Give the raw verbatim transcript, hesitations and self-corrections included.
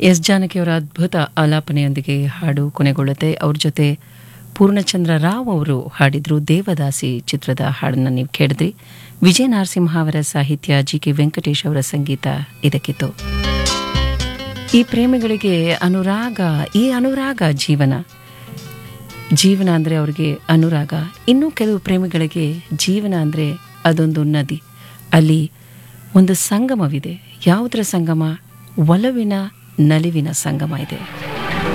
S ಜಾನಕಿಯವರ ಅದ್ಭುತ ಆಲಾಪನೆಯೊಂದಿಗೆ ಹಾಡು ಕೊನೆಗೊಳ್ಳುತ್ತೆ. ಅವ್ರ ಜೊತೆ ಪೂರ್ಣಚಂದ್ರ ರಾವ್ ಅವರು ಹಾಡಿದ್ರು ದೇವದಾಸಿ ಚಿತ್ರದ ಹಾಡನ್ನು ನೀವು ಕೇಳಿದ್ರಿ. ವಿಜಯ ನರಸಿಂಹ ಅವರ ಸಾಹಿತ್ಯ, ಜಿ ಕೆ ವೆಂಕಟೇಶ್ ಅವರ ಸಂಗೀತ ಇದಕ್ಕಿತ್ತು. ಈ ಪ್ರೇಮಿಗಳಿಗೆ ಅನುರಾಗ, ಈ ಅನುರಾಗ ಜೀವನ ಜೀವನ ಅಂದರೆ ಅವ್ರಿಗೆ ಅನುರಾಗ. ಇನ್ನೂ ಕೆಲವು ಪ್ರೇಮಿಗಳಿಗೆ ಜೀವನ ಅಂದರೆ ಅದೊಂದು ನದಿ, ಅಲ್ಲಿ ಒಂದು ಸಂಗಮವಿದೆ. ಯಾವುದರ ಸಂಗಮ? ಒಲವಿನ ನಲಿವಿನ ಸಂಗಮ ಇದೆ.